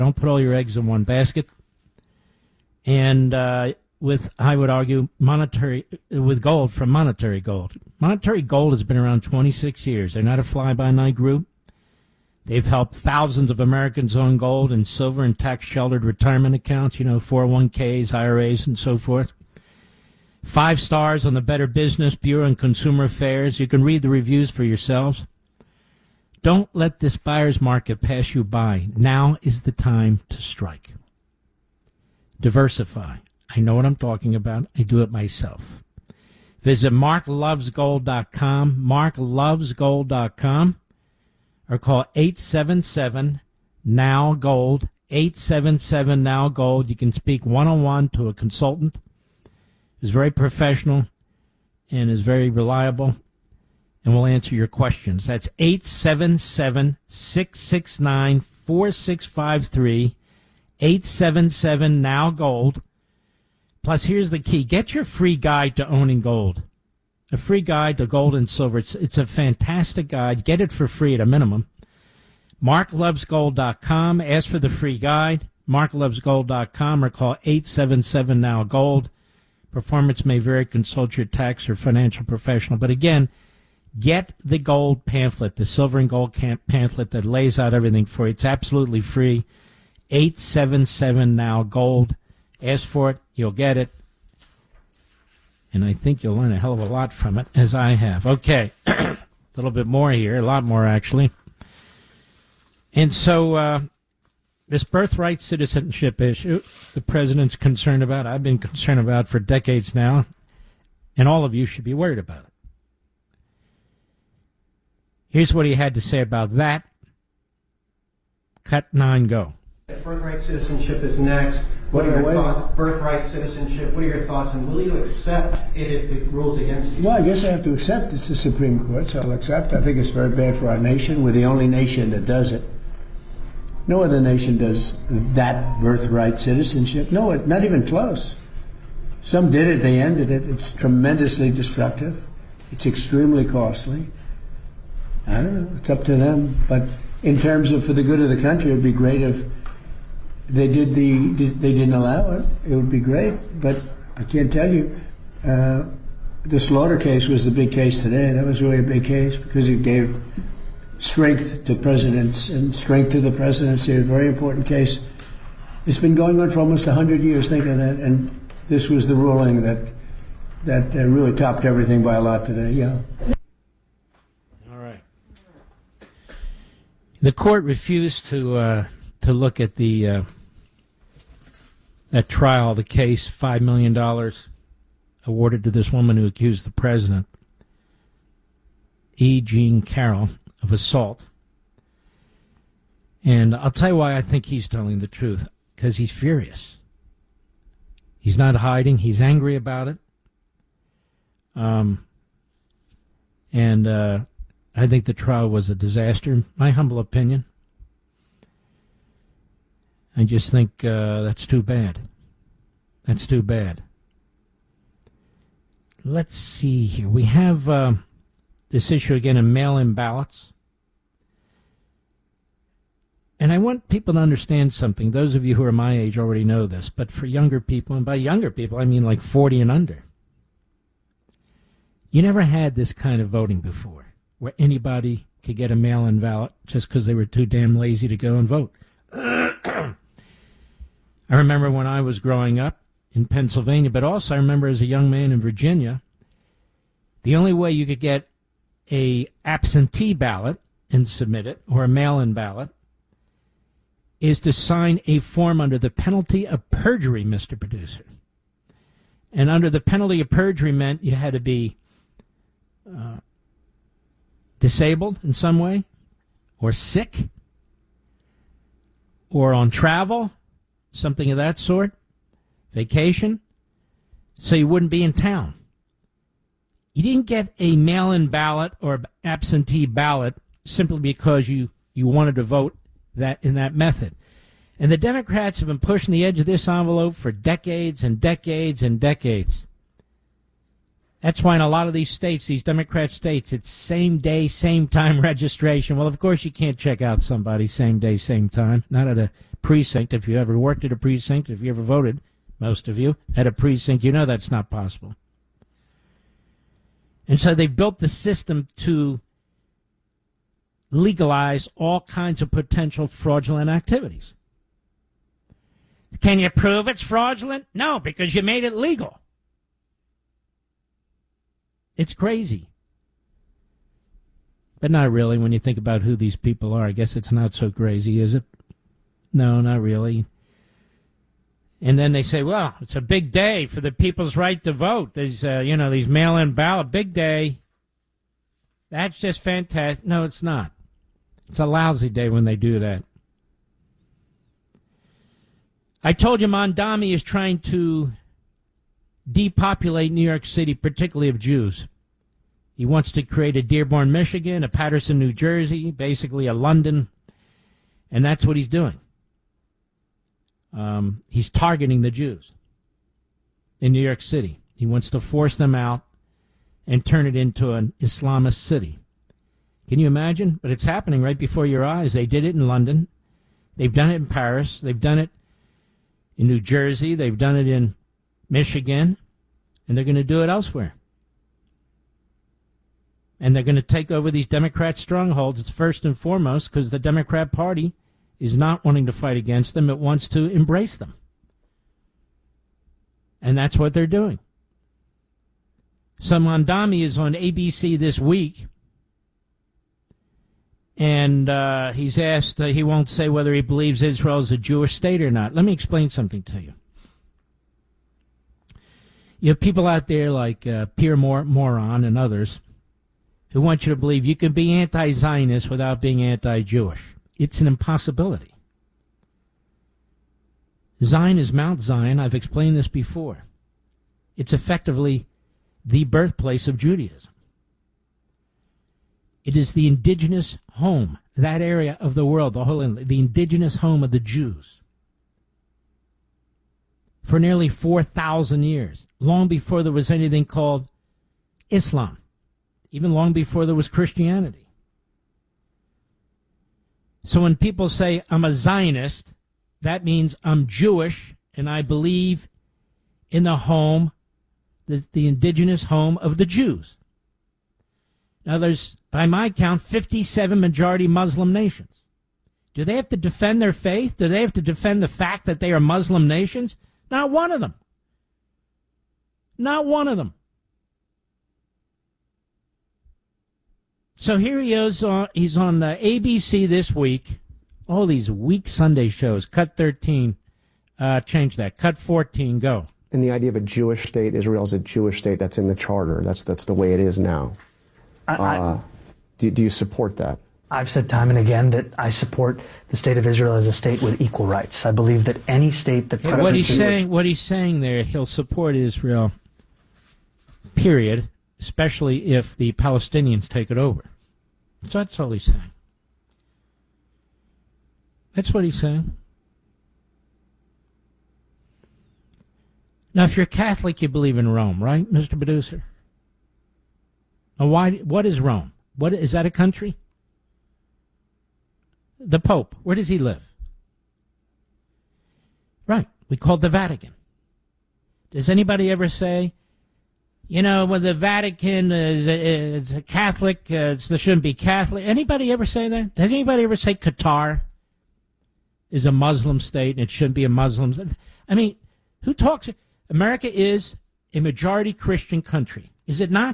Don't put all your eggs in one basket. And with, I would argue, with gold from Monetary Gold. Monetary Gold has been around 26 years. They're not a fly-by-night group. They've helped thousands of Americans own gold and silver and tax-sheltered retirement accounts, 401ks, IRAs, and so forth. 5 stars on the Better Business Bureau and Consumer Affairs. You can read the reviews for yourselves. Don't let this buyer's market pass you by. Now is the time to strike. Diversify. I know what I'm talking about. I do it myself. Visit marklovesgold.com, marklovesgold.com, or call 877-NOW-GOLD, 877-NOW-GOLD. You can speak one-on-one to a consultant who's very professional and is very reliable, and we'll answer your questions. That's 877-669-4653, 877-NOW-GOLD. Plus, here's the key. Get your free guide to owning gold. A free guide to gold and silver. It's a fantastic guide. Get it for free at a minimum. MarkLovesGold.com. Ask for the free guide. MarkLovesGold.com or call 877-NOW-GOLD. Performance may vary. Consult your tax or financial professional. But again, get the gold pamphlet, the silver and gold pamphlet that lays out everything for you. It's absolutely free. 877-NOW-GOLD. Ask for it. You'll get it. And I think you'll learn a hell of a lot from it, as I have. Okay. A little bit more here. A lot more, actually. And so this birthright citizenship issue the president's concerned about, I've been concerned about for decades now, and all of you should be worried about it. Here's what he had to say about that. Cut 9, go. Birthright citizenship is next. What are your thoughts? Birthright citizenship. What are your thoughts? And will you accept it if it rules against you? Well, I guess I have to accept. It's the Supreme Court, so I'll accept. I think it's very bad for our nation. We're the only nation that does it. No other nation does that birthright citizenship. No, not even close. Some did it. They ended it. It's tremendously destructive. It's extremely costly. I don't know. It's up to them. But in terms of for the good of the country, it would be great if they didn't allow it. It would be great, but I can't tell you. The Slaughter case was the big case today. That was really a big case because it gave strength to presidents and strength to the presidency. A very important case. It's been going on for almost 100 years. Think of that. And this was the ruling that really topped everything by a lot today. Yeah. All right. The court refused to look at that trial, the case, $5 million awarded to this woman who accused the president, E. Jean Carroll, of assault. And I'll tell you why I think he's telling the truth, because he's furious. He's not hiding. He's angry about it. I think the trial was a disaster, my humble opinion. I just think that's too bad. That's too bad. Let's see here. We have this issue again in mail-in ballots. And I want people to understand something. Those of you who are my age already know this. But for younger people, and by younger people I mean like 40 and under, you never had this kind of voting before, where anybody could get a mail-in ballot just because they were too damn lazy to go and vote. I remember when I was growing up in Pennsylvania, but also I remember as a young man in Virginia, the only way you could get a absentee ballot and submit it, or a mail-in ballot, is to sign a form under the penalty of perjury, Mr. Producer. And under the penalty of perjury meant you had to be disabled in some way, or sick, or on travel, something of that sort, vacation, so you wouldn't be in town. You didn't get a mail-in ballot or absentee ballot simply because you wanted to vote that in that method. And the Democrats have been pushing the edge of this envelope for decades and decades and decades. That's why in a lot of these states, these Democrat states, it's same day, same time registration. Well, of course, you can't check out somebody same day, same time, not at a precinct. If you ever worked at a precinct, if you ever voted, most of you, at a precinct, you know that's not possible. And so they built the system to legalize all kinds of potential fraudulent activities. Can you prove it's fraudulent? No, because you made it legal. It's crazy. But not really when you think about who these people are. I guess it's not so crazy, is it? No, not really. And then they say, well, it's a big day for the people's right to vote. There's, these mail-in ballot, big day. That's just fantastic. No, it's not. It's a lousy day when they do that. I told you Mondami is trying to depopulate New York City, particularly of Jews. He wants to create a Dearborn, Michigan, a Paterson, New Jersey, basically a London, and that's what he's doing. He's targeting the Jews in New York City. He wants to force them out and turn it into an Islamist city. Can you imagine? But it's happening right before your eyes. They did it in London. They've done it in Paris. They've done it in New Jersey. They've done it in Michigan. And they're going to do it elsewhere. And they're going to take over these Democrat strongholds. It's first and foremost because the Democrat Party is not wanting to fight against them. It wants to embrace them. And that's what they're doing. So Mondami is on ABC this week. And he's asked, he won't say whether he believes Israel is a Jewish state or not. Let me explain something to you. You have people out there like Pierre Moron and others who want you to believe you can be anti-Zionist without being anti-Jewish. It's an impossibility. Zion is Mount Zion. I've explained this before. It's effectively the birthplace of Judaism. It is the indigenous home, that area of the world, the indigenous home of the Jews. For nearly 4,000 years, long before there was anything called Islam, even long before there was Christianity. So when people say, I'm a Zionist, that means I'm Jewish and I believe in the home, the indigenous home of the Jews. Now there's, by my count, 57 majority Muslim nations. Do they have to defend their faith? Do they have to defend the fact that they are Muslim nations? Not one of them. Not one of them. So here he is. He's on the ABC this week. All these weak Sunday shows. Cut 13. Change that. Cut 14. Go. And the idea of a Jewish state, Israel is a Jewish state. That's in the charter. That's the way it is now. Do you support that? I've said time and again that I support the state of Israel as a state with equal rights. I believe that any state that what he's saying there, he'll support Israel, period, especially if the Palestinians take it over. So that's all he's saying. That's what he's saying. Now, if you're Catholic, you believe in Rome, right, Mr. Producer? Now, what is Rome? Is that a country? The Pope, where does he live? Right, we call it the Vatican. Does anybody ever say, well, the Vatican is a Catholic, they shouldn't be Catholic? Anybody ever say that? Does anybody ever say Qatar is a Muslim state and it shouldn't be a Muslim? I mean, who talks? America is a majority Christian country, is it not?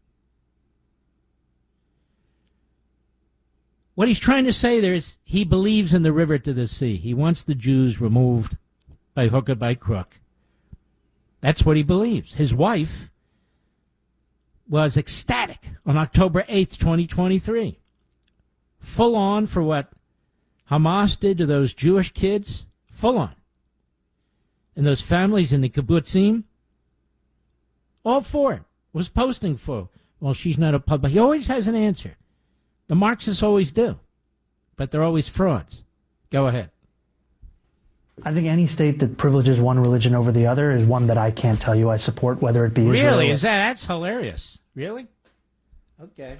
What he's trying to say there is he believes in the river to the sea. He wants the Jews removed by hook or by crook. That's what he believes. His wife was ecstatic on October 8th, 2023. Full on for what Hamas did to those Jewish kids. Full on. And those families in the kibbutzim. All for it. Was posting for. Well, she's not a public. He always has an answer. The Marxists always do, but they're always frauds. Go ahead. I think any state that privileges one religion over the other is one that I can't tell you I support, whether it be Israel. Really? That's hilarious. Really? Okay.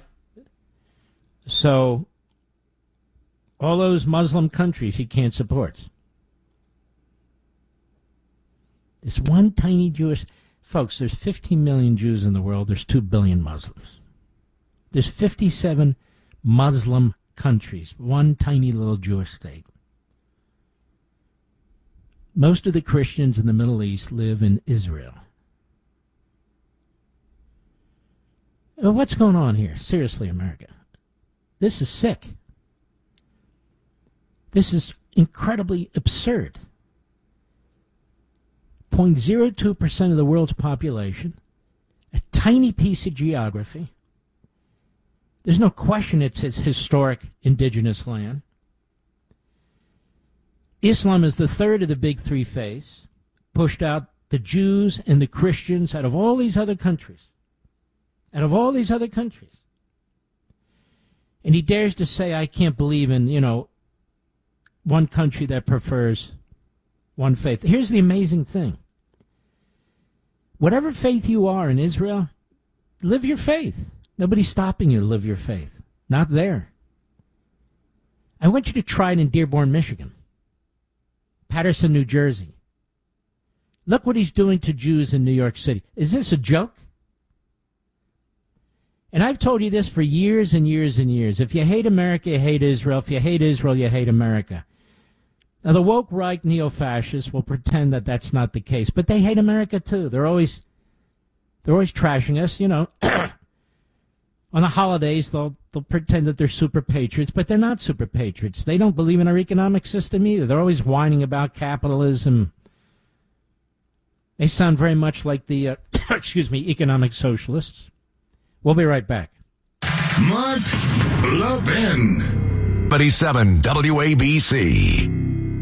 So, all those Muslim countries he can't support. This one tiny Jewish... Folks, there's 15 million Jews in the world. There's 2 billion Muslims. There's 57 Muslim countries. One tiny little Jewish state. Most of the Christians in the Middle East live in Israel. What's going on here? Seriously, America. This is sick. This is incredibly absurd. 0.02% of the world's population, a tiny piece of geography. There's no question it's historic indigenous land. Islam is the third of the big three faiths, pushed out the Jews and the Christians out of all these other countries. Out of all these other countries. And he dares to say, I can't believe in, one country that prefers one faith. Here's the amazing thing. Whatever faith you are in Israel, live your faith. Nobody's stopping you to live your faith. Not there. I want you to try it in Dearborn, Michigan. Patterson, New Jersey. Look what he's doing to Jews in New York City. Is this a joke? And I've told you this for years and years and years. If you hate America, you hate Israel. If you hate Israel, you hate America. Now, the woke right neo-fascists will pretend that that's not the case, but they hate America too. They're always trashing us, On the holidays, they'll pretend that they're super patriots, but they're not super patriots. They don't believe in our economic system either. They're always whining about capitalism. They sound very much like the, economic socialists. We'll be right back. Mark Levin. 77 WABC.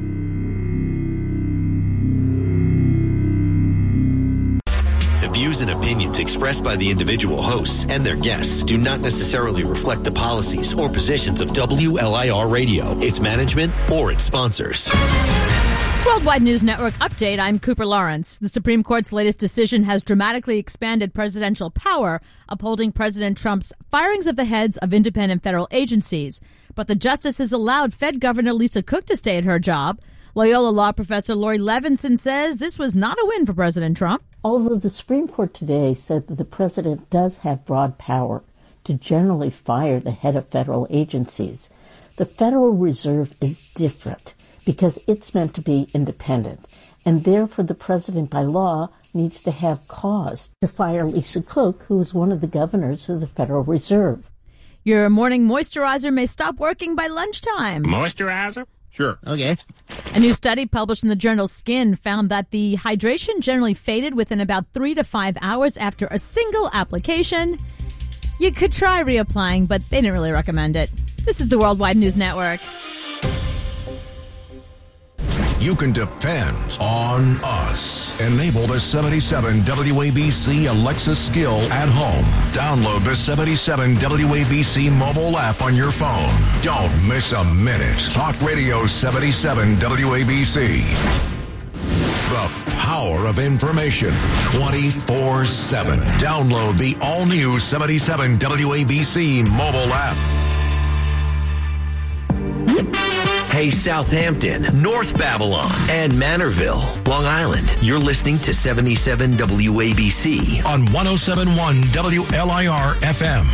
Views and opinions expressed by the individual hosts and their guests do not necessarily reflect the policies or positions of WLIR Radio, its management, or its sponsors. Worldwide News Network update. I'm Cooper Lawrence. The Supreme Court's latest decision has dramatically expanded presidential power, upholding President Trump's firings of the heads of independent federal agencies. But the justices allowed Fed Governor Lisa Cook to stay at her job. Loyola Law professor Laurie Levinson says this was not a win for President Trump. Although the Supreme Court today said that the president does have broad power to generally fire the head of federal agencies, the Federal Reserve is different because it's meant to be independent. And therefore, the president by law needs to have cause to fire Lisa Cook, who is one of the governors of the Federal Reserve. Your morning moisturizer may stop working by lunchtime. Moisturizer? Sure. Okay. A new study published in the journal Skin found that the hydration generally faded within about 3 to 5 hours after a single application. You could try reapplying, but they didn't really recommend it. This is the Worldwide News Network. You can depend on us. Enable the 77 WABC Alexa skill at home. Download the 77 WABC mobile app on your phone. Don't miss a minute. Talk Radio 77 WABC. The power of information 24/7. Download the all-new 77 WABC mobile app. Hey, Southampton, North Babylon, and Manorville, Long Island. You're listening to 77 WABC on 107.1 WLIR FM.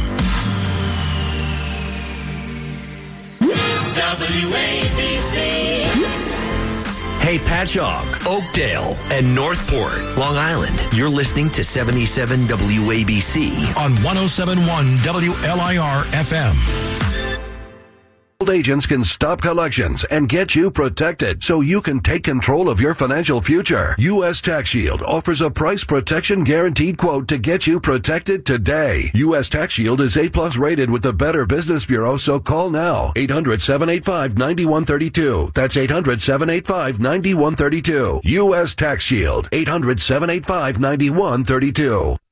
WABC. Hey, Patchogue, Oakdale, and Northport, Long Island. You're listening to 77 WABC on 107.1 WLIR FM. Agents can stop collections and get you protected so you can take control of your financial future. U.S. Tax Shield offers a price protection guaranteed quote to get you protected today. U.S. Tax Shield is A+ rated with the Better Business Bureau, so call now. 800-785-9132. That's 800-785-9132. U.S. Tax Shield. 800-785-9132.